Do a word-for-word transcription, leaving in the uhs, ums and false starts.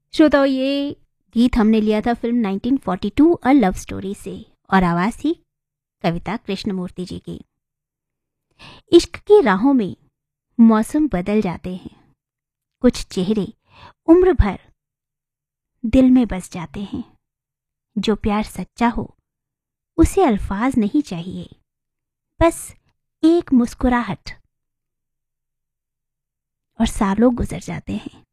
श्रोताओं, ये गीत हमने लिया था film nineteen forty to a love story से और आवाज थी कविता कृष्णमूर्ति जी की। इश्क की राहों में मौसम बदल जाते हैं, कुछ चेहरे उम्र भर दिल में बस जाते हैं। जो प्यार सच्चा हो उसे अल्फाज नहीं चाहिए, बस एक मुस्कुराहट, और सालों गुजर जाते हैं।